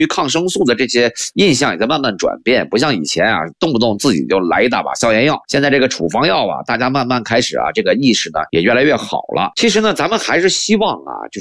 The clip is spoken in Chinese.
于抗生素的这些印象也在慢慢转变，不像以前啊，动不动自己就来一大把消炎药。现在这个处方药啊，大家慢慢开始啊，这个意识呢也越来越好了。其实呢，咱们还是希望啊，就